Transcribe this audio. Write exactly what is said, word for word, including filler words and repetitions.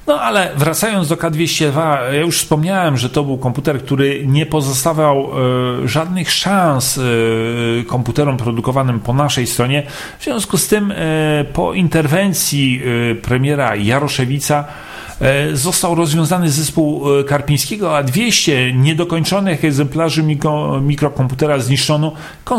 No ale wracając do K dwieście dwa, ja już wspomniałem, że to był komputer, który nie pozostawiał e, żadnych szans e, komputerom produkowanym po naszej stronie. W związku z tym e, po interwencji e, premiera Jaroszewica e, został rozwiązany zespół Karpińskiego, a dwieście niedokończonych egzemplarzy mikro, mikrokomputera zniszczono.